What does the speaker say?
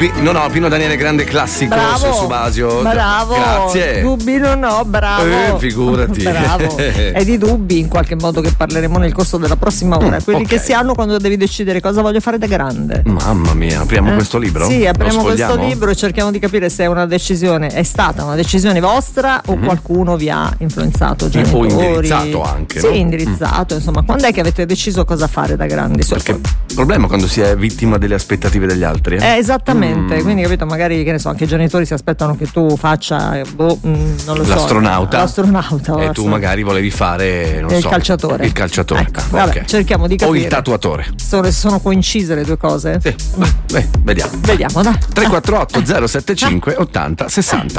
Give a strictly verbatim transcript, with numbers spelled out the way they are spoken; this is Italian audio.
Dubbi? No, no, Pino Daniele, grande classico. Bravo, su Basio. bravo. Grazie. Dubbi no, no, bravo. Eh, figurati. Bravo. È di dubbi in qualche modo che parleremo nel corso della prossima ora. Mm, Quelli okay. che si hanno quando devi decidere cosa voglio fare da grande. Mamma mia, apriamo Eh? questo libro? Sì, Lo apriamo questo sfogliamo? libro e cerchiamo di capire se è una decisione, è stata una decisione vostra o Mhm. qualcuno vi ha influenzato, O genitori. indirizzato anche, Sì, no? indirizzato, insomma, quando è che avete deciso cosa fare da grandi? Perché il problema è quando si è vittima delle aspettative degli altri. Eh? Eh, esattamente, Mm. quindi capito, magari che ne so, anche i genitori si aspettano che tu faccia eh, boh, mm, non lo so, L'astronauta. l'astronauta E o tu magari volevi fare non il so, calciatore. Il calciatore. Ecco, Ah, vabbè, ok. cerchiamo di O capire. il tatuatore. sono, sono coincise le due cose? Sì, beh, vediamo. Vediamo, dai. tre quattro otto zero sette cinque ottanta sessanta.